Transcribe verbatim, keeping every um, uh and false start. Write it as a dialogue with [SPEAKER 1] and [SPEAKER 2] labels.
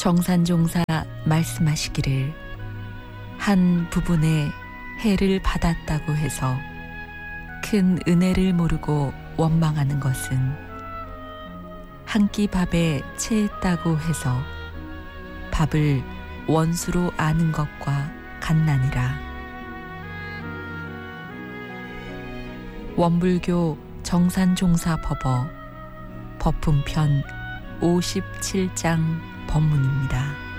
[SPEAKER 1] 정산종사 말씀하시기를 한 부분의 해를 받았다고 해서 큰 은혜를 모르고 원망하는 것은 한 끼 밥에 체했다고 해서 밥을 원수로 아는 것과 같나니라. 원불교 정산종사법어 법품편 오십칠 장 법문입니다.